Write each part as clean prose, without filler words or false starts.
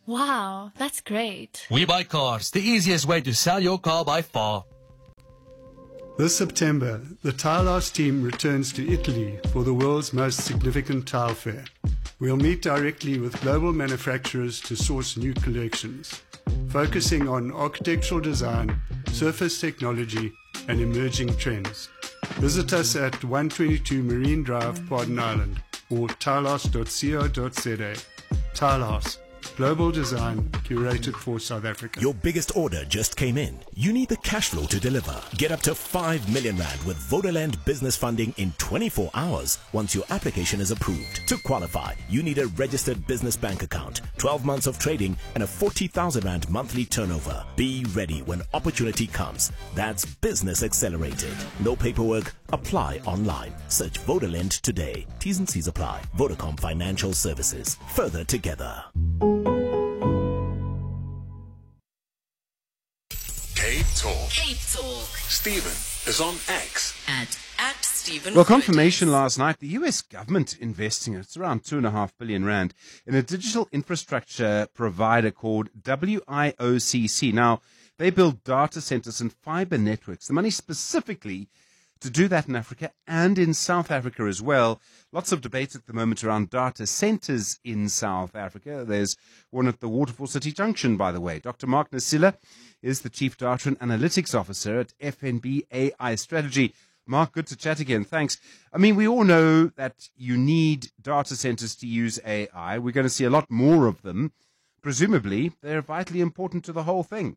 Wow, that's great. We Buy Cars, the easiest way to sell your car by far. This September, the Tile House team returns to Italy for the world's most significant tile fair. We'll meet directly with global manufacturers to source new collections, focusing on architectural design, surface technology, and emerging trends. Visit us at 122 Marine Drive, Pardon Island, or tilehouse.co.za. Tile House. Global design curated for South Africa. Your biggest order just came in. You need the cash flow to deliver. Get up to 5 million rand with Vodaland business funding in 24 hours once your application is approved. To qualify, you need a registered business bank account, 12 months of trading, and a 40,000 rand monthly turnover. Be ready when opportunity comes. That's Business Accelerated. No paperwork. Apply online. Search Vodaland today. T's and C's apply. Vodacom Financial Services. Further together. Cape Talk. Cape Talk. Stephen is on X. At Stephen. Well, confirmation last night, the US government investing, it's around 2.5 billion rand, in a digital infrastructure provider called WIOCC. Now, they build data centers and fiber networks. The money specifically to do that in Africa and in South Africa as well. Lots of debate at the moment around data centers in South Africa. There's one at the Waterfall City Junction, by the way. Dr. Mark Nasila is the Chief Data and Analytics Officer at FNB AI Strategy. Mark, good to chat again. Thanks. I mean, we all know that you need data centers to use AI. We're going to see a lot more of them. Presumably, they're vitally important to the whole thing.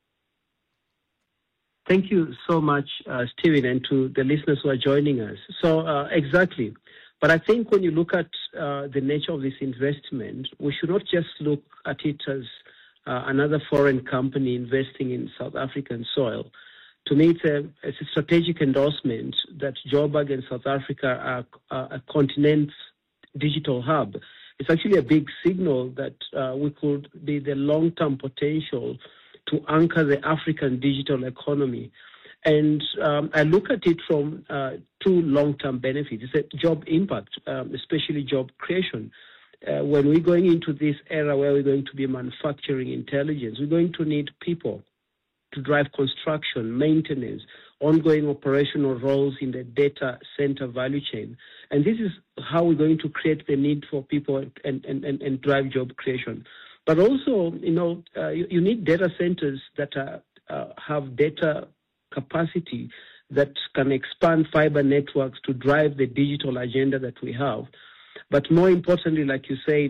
Thank you so much, Stephen, and to the listeners who are joining us. So, exactly. But I think when you look at the nature of this investment, we should not just look at it as another foreign company investing in South African soil. To me, it's a strategic endorsement that Joburg and South Africa are a continent's digital hub. It's actually a big signal that we could be the long-term potential to anchor the African digital economy. And I look at it from two long-term benefits. It's a job impact, especially job creation. When we're going into this era where we're going to be manufacturing intelligence, we're going to need people to drive construction, maintenance, ongoing operational roles in the data center value chain. And this is how we're going to create the need for people and drive job creation. But also, you need data centers that have data capacity that can expand fiber networks to drive the digital agenda that we have. But more importantly, like you said,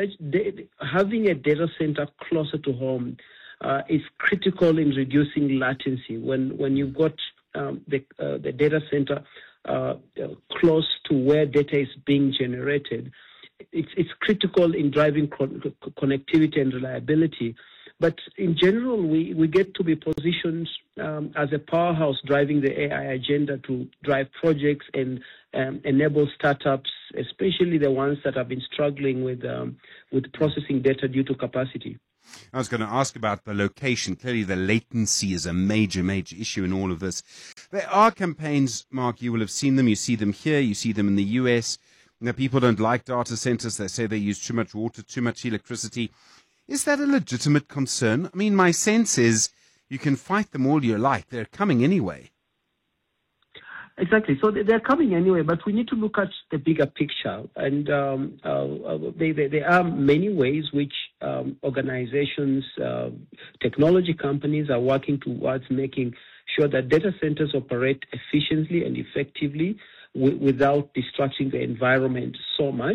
having a data center closer to home is critical in reducing latency. When you've got the data center close to where data is being generated, it's critical in driving connectivity and reliability. But in general, we get to be positioned as a powerhouse driving the AI agenda to drive projects and enable startups, especially the ones that have been struggling with processing data due to capacity. I was going to ask about the location. Clearly, the latency is a major, major issue in all of this. There are campaigns, Mark, you will have seen them. You see them here. You see them in the US. People don't like data centers. They say they use too much water, too much electricity. Is that a legitimate concern? I mean, my sense is you can fight them all you like. They're coming anyway. Exactly. So they're coming anyway, but we need to look at the bigger picture. And there are many ways which organizations, technology companies are working towards making sure that data centers operate efficiently and effectively without distracting the environment so much.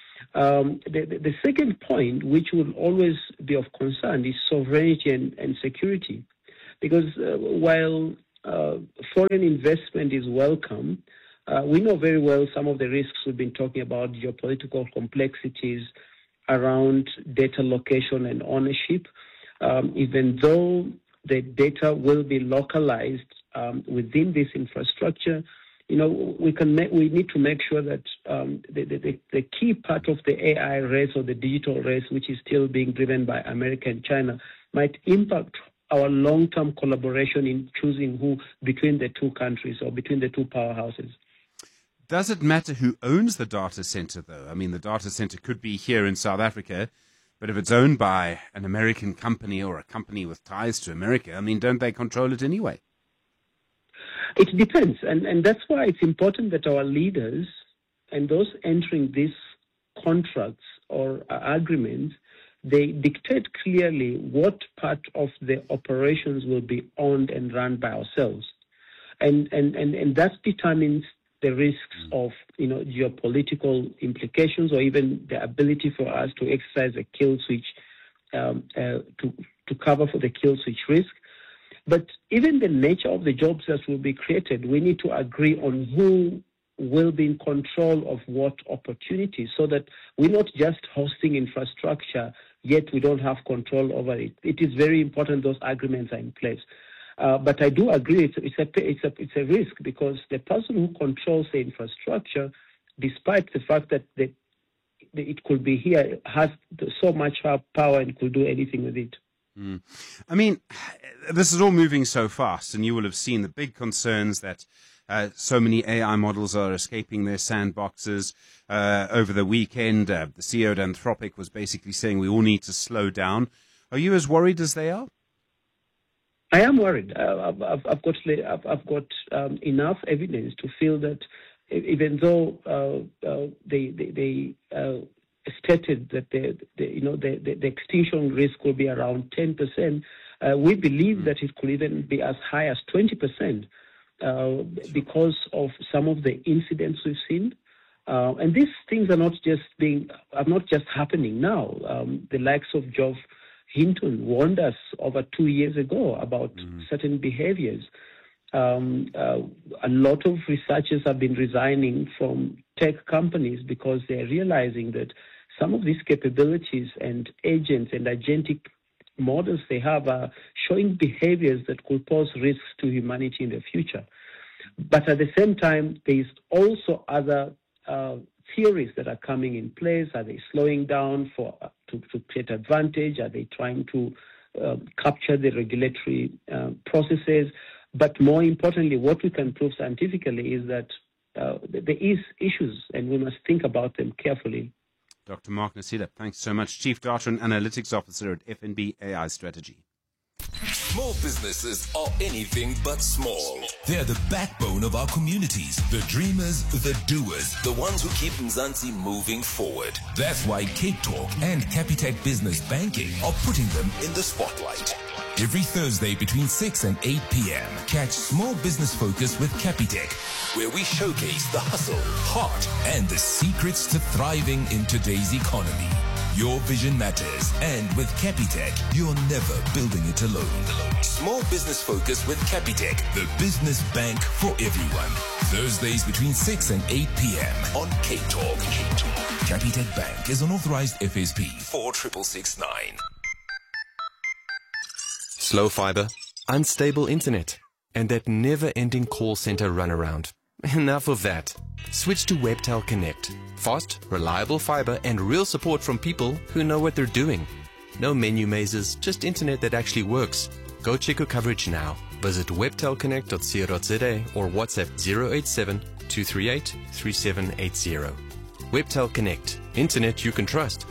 The second point, which will always be of concern, is sovereignty and security. Because while foreign investment is welcome, we know very well some of the risks we've been talking about, geopolitical complexities around data location and ownership. Even though the data will be localized within this infrastructure, we need to make sure that the key part of the AI race or the digital race, which is still being driven by America and China, might impact our long-term collaboration in choosing who between the two countries or between the two powerhouses. Does it matter who owns the data center, though? I mean, the data center could be here in South Africa, But if it's owned by an American company or a company with ties to America, I mean, don't they control it anyway? It depends. And that's why it's important that our leaders and those entering these contracts or agreements, they dictate clearly what part of the operations will be owned and run by ourselves. And that determines the risks of, geopolitical implications or even the ability for us to exercise a kill switch, to cover for the kill switch risk. But even the nature of the jobs that will be created, we need to agree on who will be in control of what opportunities, so that we're not just hosting infrastructure, yet we don't have control over it. It is very important those agreements are in place. But I do agree it's a risk, because the person who controls the infrastructure, despite the fact that it could be here, has so much power and could do anything with it. I mean, this is all moving so fast, and you will have seen the big concerns that so many AI models are escaping their sandboxes. Over the weekend, the CEO of Anthropic was basically saying we all need to slow down. Are you as worried as they are? I am worried. I've got enough evidence to feel that even though they stated that the extinction risk will be around 10%, we believe that it could even be as high as 20%, because of some of the incidents we've seen. And these things are not just happening now. The likes of Geoff Hinton warned us over 2 years ago about certain behaviors. A lot of researchers have been resigning from tech companies because they're realizing that some of these capabilities and agents and agentic models they have are showing behaviors that could pose risks to humanity in the future. But at the same time, there's also other theories that are coming in place. Are they slowing down to create advantage? Are they trying to capture the regulatory processes? But more importantly, what we can prove scientifically is that there is issues, and we must think about them carefully. Dr. Mark Nasila, thanks so much. Chief Data and Analytics Officer at FNB AI Strategy. Small businesses are anything but small. They're the backbone of our communities, the dreamers, the doers, The ones who keep Mzansi moving forward. That's why Cape Talk and Capitec Business Banking are putting them In the spotlight. every Thursday between 6 and 8 p.m. Catch Small Business Focus with Capitec, Where we showcase the hustle, heart, and the secrets to thriving in today's economy. Your vision matters, and with Capitec, you're never building it alone. Small Business Focus with Capitec The business bank for everyone. Thursdays between 6 and 8 p.m. on Cape Talk. Capitec Bank is an authorized FSP. 46669. Slow fiber, unstable internet, and that never-ending call center runaround. Enough of that. Switch to Webtel Connect. Fast, reliable fiber and real support from people who know what they're doing. No menu mazes, just internet that actually works. Go check your coverage now. Visit webtelconnect.co.za or WhatsApp 087 238 3780. Webtel Connect. Internet you can trust.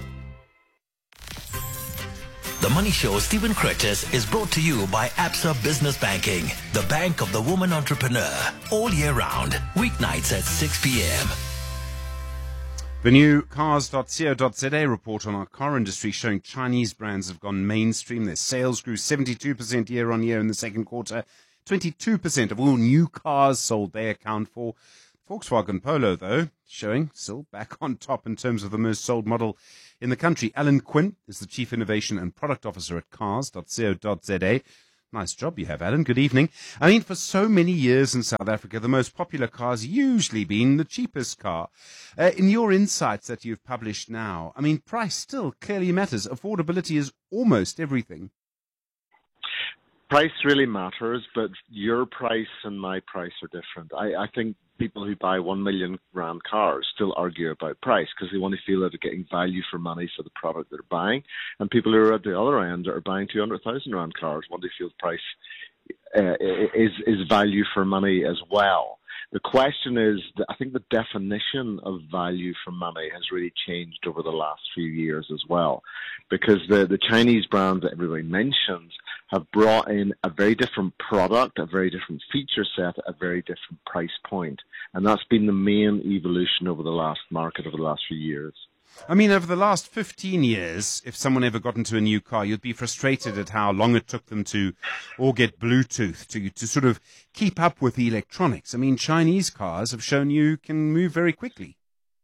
The Money Show, Stephen Curtis, is brought to you by Absa Business Banking, the bank of the woman entrepreneur. All year round, weeknights at 6 p.m. The new cars.co.za report on our car industry showing Chinese brands have gone mainstream. Their sales grew 72% year on year in the second quarter. 22% of all new cars sold they account for. Volkswagen Polo, though, showing still back on top in terms of the most sold model in the country. Alan Quinn is the Chief Innovation and Product Officer at cars.co.za. Nice job you have, Alan. Good evening. I mean, for so many years in South Africa, the most popular car's usually been the cheapest car. In your insights that you've published now, I mean, price still clearly matters. Affordability is almost everything. Price really matters, but your price and my price are different. I think people who buy 1 million rand cars still argue about price because they want to feel that they're getting value for money for the product they're buying. And people who are at the other end that are buying 200,000 rand cars want to feel the price is value for money as well. The question is, I think the definition of value for money has really changed over the last few years as well, because the Chinese brands that everybody mentions have brought in a very different product, a very different feature set, a very different price point. And that's been the main evolution over the last few years. I mean, over the last 15 years, if someone ever got into a new car, you'd be frustrated at how long it took them to all get Bluetooth, to sort of keep up with the electronics. I mean, Chinese cars have shown you can move very quickly.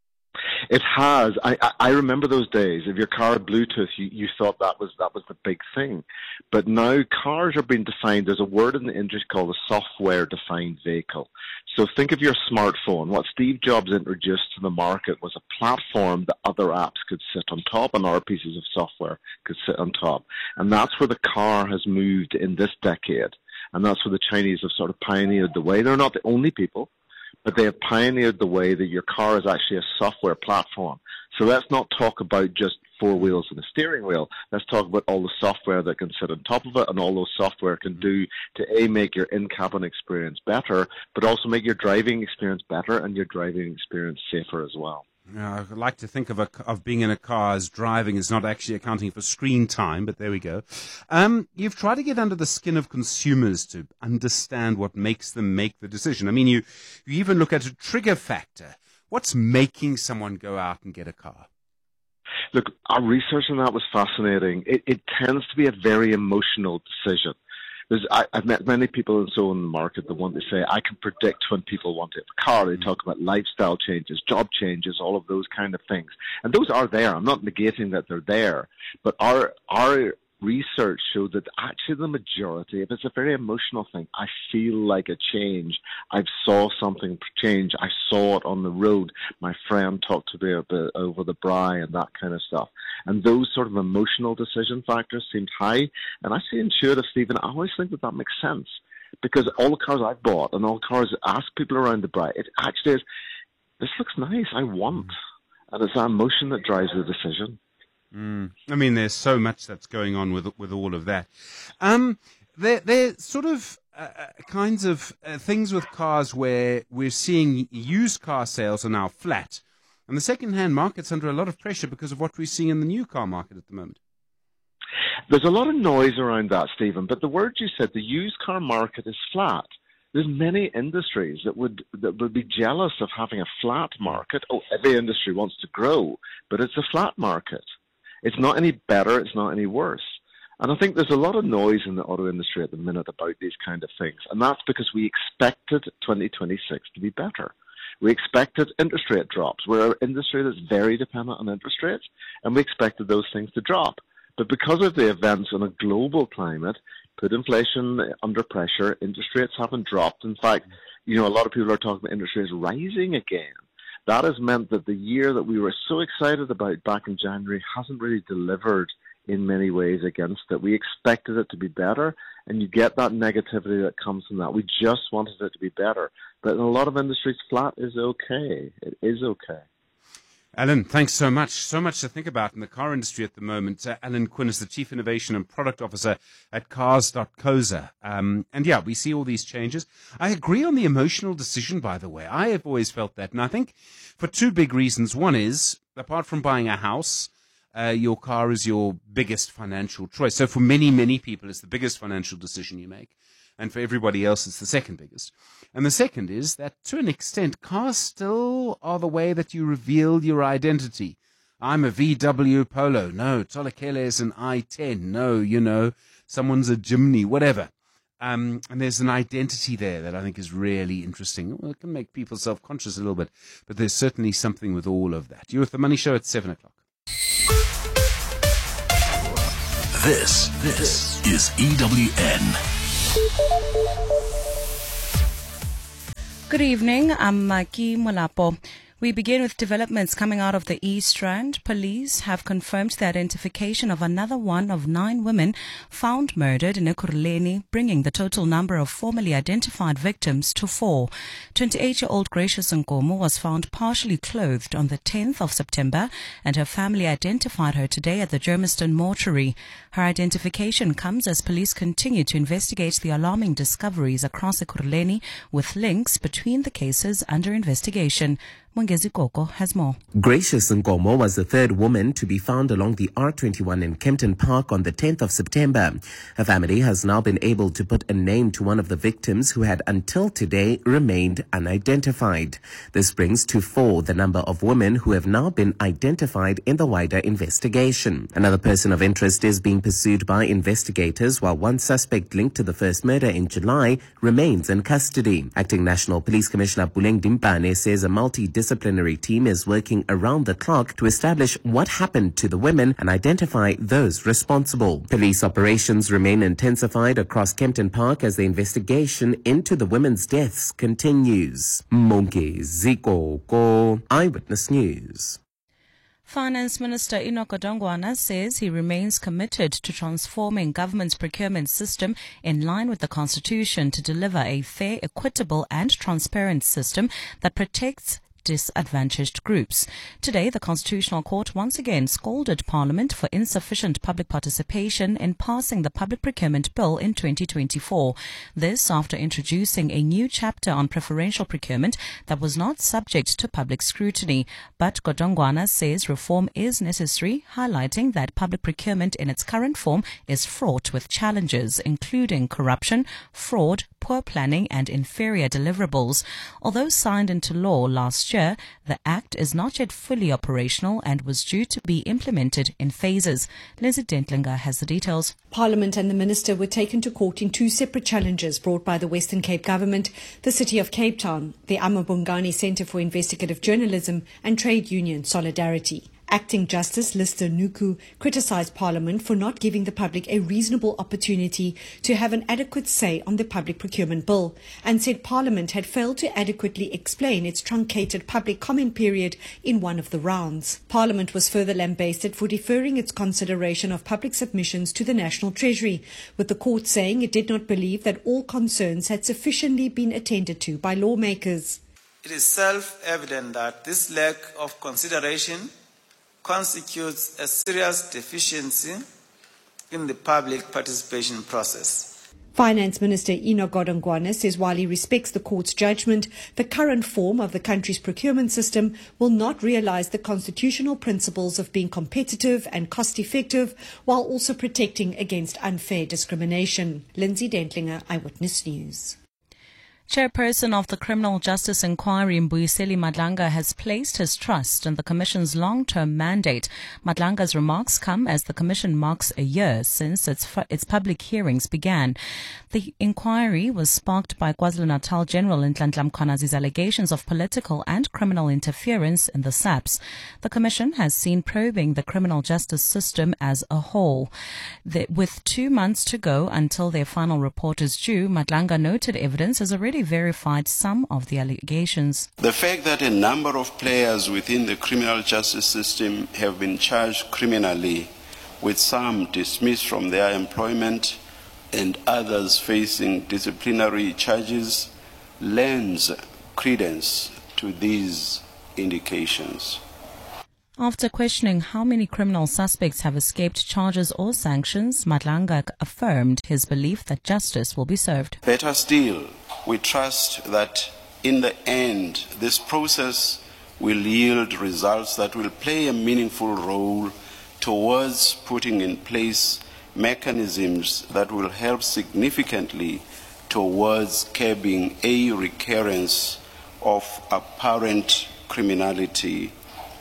It has. I remember those days. If your car had Bluetooth, you thought that was the big thing. But now cars are being defined. There's a word in the industry called a software-defined vehicle. So think of your smartphone. What Steve Jobs introduced to the market was a platform that other apps could sit on top and other pieces of software could sit on top. And that's where the car has moved in this decade. And that's where the Chinese have sort of pioneered the way. They're not the only people, but they have pioneered the way that your car is actually a software platform. So let's not talk about just four wheels and a steering wheel. Let's talk about all the software that can sit on top of it and all those software can do to make your in-cabin experience better, but also make your driving experience better and your driving experience safer as well. I like to think of being in a car as driving is not actually accounting for screen time, but there we go. You've tried to get under the skin of consumers to understand what makes them make the decision. I mean, you even look at a trigger factor. What's making someone go out and get a car? Look, our research on that was fascinating. It tends to be a very emotional decision. I've met many people and so in the market that want to say, I can predict when people want to have a car. They talk about lifestyle changes, job changes, all of those kind of things. And those are there. I'm not negating that they're there. But our research showed that actually the majority, if it's a very emotional thing, I feel like a change. I saw something change. I saw it on the road. My friend talked to me over the braai and that kind of stuff. And those sort of emotional decision factors seemed high. And I say intuitive, Stephen, I always think that makes sense. Because all the cars I've bought and all the cars ask people around the braai, it actually is, this looks nice, I want. And it's that emotion that drives the decision. I mean, there's so much that's going on with all of that. There sort of kinds of things with cars where we're seeing used car sales are now flat, and the second-hand market's under a lot of pressure because of what we're seeing in the new car market at the moment. There's a lot of noise around that, Stephen, but the word you said, the used car market is flat. There's many industries that would be jealous of having a flat market. Oh, every industry wants to grow, but it's a flat market. It's not any better, it's not any worse. And I think there's a lot of noise in the auto industry at the minute about these kind of things. And that's because we expected 2026 to be better. We expected interest rate drops. We're an industry that's very dependent on interest rates, and we expected those things to drop. But because of the events in a global climate, put inflation under pressure, interest rates haven't dropped. In fact, a lot of people are talking about interest rates rising again. That has meant that the year that we were so excited about back in January hasn't really delivered in many ways against it. We expected it to be better, and you get that negativity that comes from that. We just wanted it to be better. But in a lot of industries, flat is okay. It is okay. Alan, thanks so much. So much to think about in the car industry at the moment. Alan Quinn is the Chief Innovation and Product Officer at Cars.coza. And yeah, we see all these changes. I agree on the emotional decision, by the way. I have always felt that. And I think for two big reasons. One is, apart from buying a house, your car is your biggest financial choice. So for many, many people, it's the biggest financial decision you make. And for everybody else, it's the second biggest. And the second is that, to an extent, cars still are the way that you reveal your identity. I'm a VW Polo. No, Tolekele is an i10. No, someone's a Jimny, whatever. And there's an identity there that I think is really interesting. Well, it can make people self-conscious a little bit, but there's certainly something with all of that. You're with The Money Show at 7 o'clock. This is EWN. Good evening, I'm Maki Molapo. We begin with developments coming out of the East Rand. Police have confirmed the identification of another one of 9 women found murdered in Ekurhuleni, bringing the total number of formally identified victims to 4. 28-year-old Gracious Nkomo was found partially clothed on the 10th of September, and her family identified her today at the Germiston mortuary. Her identification comes as police continue to investigate the alarming discoveries across Ekurhuleni, with links between the cases under investigation. Mongezi Koko has more. Gracious Nkomo was the third woman to be found along the R21 in Kempton Park on the 10th of September. Her family has now been able to put a name to one of the victims who had until today remained unidentified. This brings to 4 the number of women who have now been identified in the wider investigation. Another person of interest is being pursued by investigators, while one suspect linked to the first murder in July remains in custody. Acting National Police Commissioner Puleng Dimpane says a multidisciplinary team is working around the clock to establish what happened to the women and identify those responsible. Police operations remain intensified across Kempton Park as the investigation into the women's deaths continues. Mongezi Koko, Eyewitness News. Finance Minister Enoch Godongwana says he remains committed to transforming government's procurement system in line with the Constitution to deliver a fair, equitable and transparent system that protects disadvantaged groups. Today, the Constitutional Court once again scolded Parliament for insufficient public participation in passing the Public Procurement Bill in 2024. This after introducing a new chapter on preferential procurement that was not subject to public scrutiny. But Godongwana says reform is necessary, highlighting that public procurement in its current form is fraught with challenges, including corruption, fraud, poor planning and inferior deliverables. Although signed into law last year, the Act is not yet fully operational and was due to be implemented in phases. Lindsay Dentlinger has the details. Parliament and the Minister were taken to court in 2 separate challenges brought by the Western Cape Government, the City of Cape Town, the Amabungani Centre for Investigative Journalism and Trade Union Solidarity. Acting Justice Lister Nuku criticised Parliament for not giving the public a reasonable opportunity to have an adequate say on the Public Procurement Bill, and said Parliament had failed to adequately explain its truncated public comment period in one of the rounds. Parliament was further lambasted for deferring its consideration of public submissions to the National Treasury, with the court saying it did not believe that all concerns had sufficiently been attended to by lawmakers. It is self-evident that this lack of consideration constitutes a serious deficiency in the public participation process. Finance Minister Enoch Godongwana says while he respects the court's judgment, the current form of the country's procurement system will not realise the constitutional principles of being competitive and cost-effective, while also protecting against unfair discrimination. Lindsay Dentlinger, Eyewitness News. Chairperson of the Criminal Justice Inquiry, Mbuyiseli Madlanga, has placed his trust in the Commission's long-term mandate. Madlanga's remarks come as the Commission marks a year since its public hearings began. The inquiry was sparked by KwaZulu-Natal General Nhlanhla Mkhwanazi's allegations of political and criminal interference in the SAPS. The Commission has seen probing the criminal justice system as a whole. With 2 months to go until their final report is due, Madlanga noted evidence has already verified some of the allegations. The fact that a number of players within the criminal justice system have been charged criminally, with some dismissed from their employment and others facing disciplinary charges, lends credence to these indications. After questioning how many criminal suspects have escaped charges or sanctions, Madlanga affirmed his belief that justice will be served. Better still, we trust that in the end, this process will yield results that will play a meaningful role towards putting in place mechanisms that will help significantly towards curbing a recurrence of apparent criminality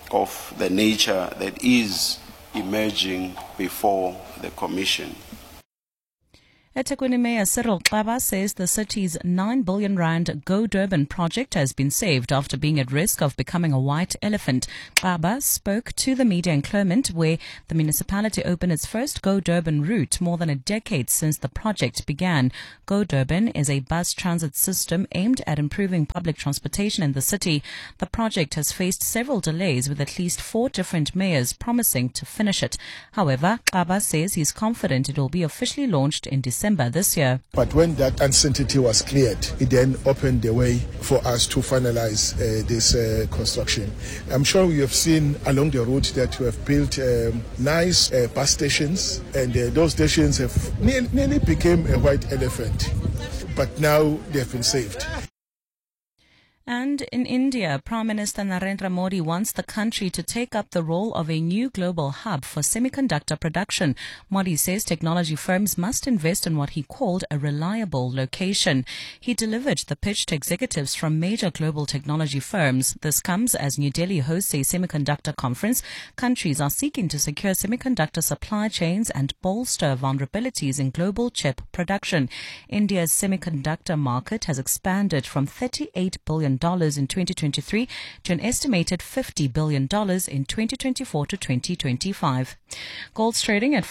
of the nature that is emerging before the Commission. eThekwini Mayor Cyril Xaba says the city's 9 billion rand Go Durban project has been saved after being at risk of becoming a white elephant. Xaba spoke to the media in Clermont, where the municipality opened its first Go Durban route more than a decade since the project began. Go Durban is a bus transit system aimed at improving public transportation in the city. The project has faced several delays, with at least 4 different mayors promising to finish it. However, Xaba says he's confident it will be officially launched in December this year. But when that uncertainty was cleared, it then opened the way for us to finalize this construction. I'm sure you have seen along the route that we have built nice bus stations, and those stations have nearly become a white elephant, but now they've been saved. And in India, Prime Minister Narendra Modi wants the country to take up the role of a new global hub for semiconductor production. Modi says technology firms must invest in what he called a reliable location. He delivered the pitch to executives from major global technology firms. This comes as New Delhi hosts a semiconductor conference. Countries are seeking to secure semiconductor supply chains and bolster vulnerabilities in global chip production. India's semiconductor market has expanded from $38 billion in 2023 to an estimated $50 billion in 2024 to 2025. Gold's trading at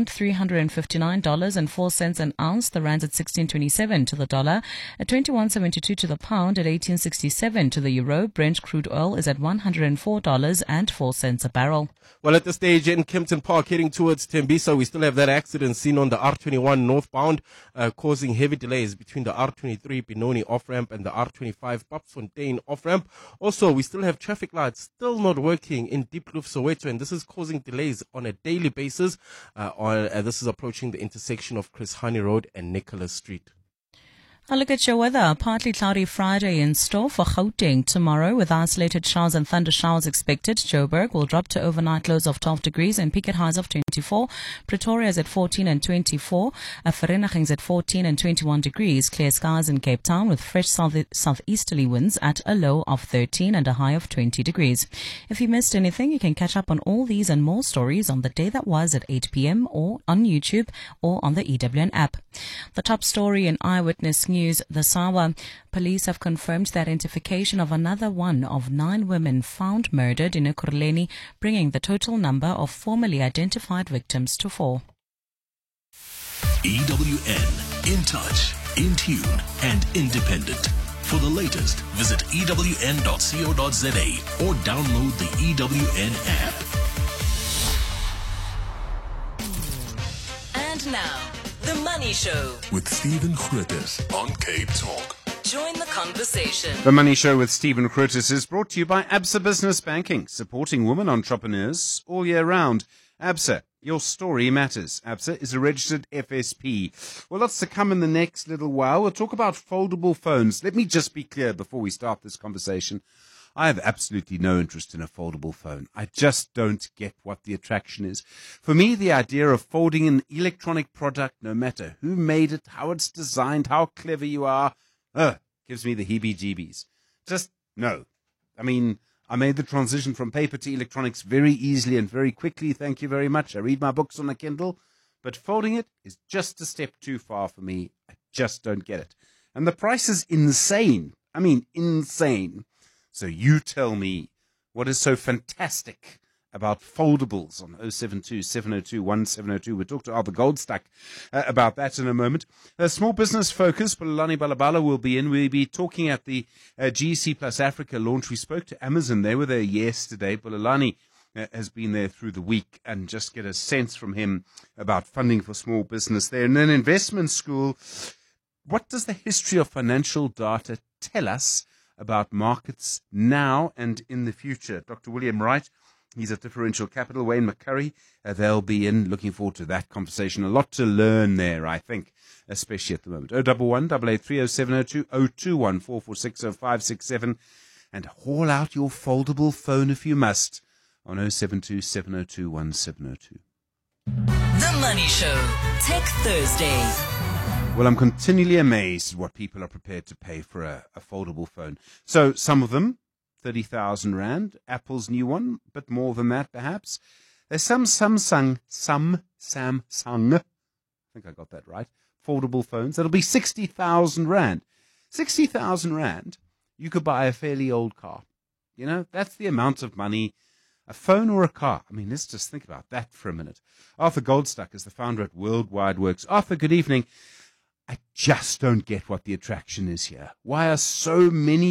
$4,359.04 an ounce. The rand's at 16.27 to the dollar, at 21.72 to the pound, at 18.67 to the euro. Brent crude oil is at $104.04 a barrel. Well, at this stage in Kempton Park, heading towards Tembisa, we still have that accident seen on the R21 northbound, causing heavy delays between the R23 Benoni off-ramp and the R25 Papsfontein off-ramp. Also, we still have traffic lights still not working in Diepkloof, Soweto, and this is causing delays on a daily basis. This is approaching the intersection of Chris Hani Road and Nicholas Street. A look at your weather. Partly cloudy Friday in store for Gauteng tomorrow, with isolated showers and thunder showers expected. Joburg will drop to overnight lows of 12 degrees and peak at highs of 24. Pretoria is at 14 and 24. Vereeniging is at 14 and 21 degrees. Clear skies in Cape Town with fresh southeasterly winds at a low of 13 and a high of 20 degrees. If you missed anything, you can catch up on all these and more stories on The Day That Was at 8 p.m. or on YouTube or on the EWN app. The top story in Eyewitness News this hour. Police have confirmed the identification of another one of 9 women found murdered in Ekurhuleni, bringing the total number of formally identified victims to 4. EWN, in touch, in tune, and independent. For the latest, visit ewn.co.za or download the EWN app. And now, The Money Show with Stephen Grootes on Cape Talk. Join the conversation. The Money Show with Stephen Grootes is brought to you by Absa Business Banking, supporting women entrepreneurs all year round. Absa, your story matters. Absa is a registered FSP. Well, lots to come in the next little while. We'll talk about foldable phones. Let me just be clear before we start this conversation. I have absolutely no interest in a foldable phone. I just don't get what the attraction is. For me, the idea of folding an electronic product, no matter who made it, how it's designed, how clever you are, gives me the heebie-jeebies. Just no. I mean, I made the transition from paper to electronics very easily and very quickly. Thank you very much. I read my books on a Kindle, but folding it is just a step too far for me. I just don't get it. And the price is insane. I mean, insane. So you tell me, what is so fantastic about foldables on 072-702-1702? We'll talk to Arthur Goldstack about that in a moment. Small business focus, Bulelani Balabala will be in. We'll be talking at the GEC Plus Africa launch. We spoke to Amazon. They were there yesterday. Bulelani has been there through the week, and just get a sense from him about funding for small business there. And then investment school, what does the history of financial data tell us about markets now and in the future? Dr. William Wright, he's at Differential Capital. Wayne McCurry, they'll be in. Looking forward to that conversation. A lot to learn there, I think, especially at the moment. 011-883-0702, 021-446-0567, and haul out your foldable phone if you must on 072-702-1702. The Money Show, Tech Thursday. Well, I'm continually amazed at what people are prepared to pay for a foldable phone. So some of them, 30,000 Rand, Apple's new one, but more than that perhaps. There's some Samsung, I think I got that right, affordable phones. That'll be 60,000 rand. 60,000 rand, you could buy a fairly old car. You know, that's the amount of money, a phone or a car. I mean, let's just think about that for a minute. Arthur Goldstuck is the founder at Worldwide Works. Arthur, good evening. I just don't get what the attraction is here. Why are so many